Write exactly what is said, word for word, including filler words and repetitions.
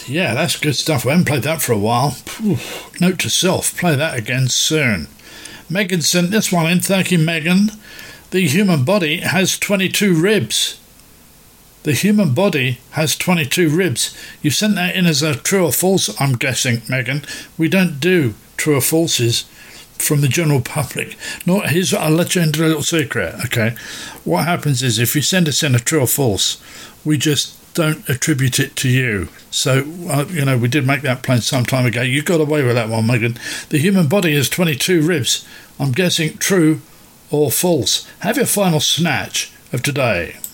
Yeah, that's good stuff. We haven't played that for a while. Note to self, play that again soon. Megan sent this one in. Thank you, Megan. The human body has twenty-two ribs. The human body has twenty-two ribs. You sent that in as a true or false, I'm guessing, Megan. We don't do true or falses from the general public. Not his. I'll let you into a little secret, okay? What happens is if you send us in a true or false, we just don't attribute it to you. So, uh, you know, we did make that plain some time ago. You got away with that one, Megan. The human body has twenty-two ribs. I'm guessing true or false. Have your final snatch of today.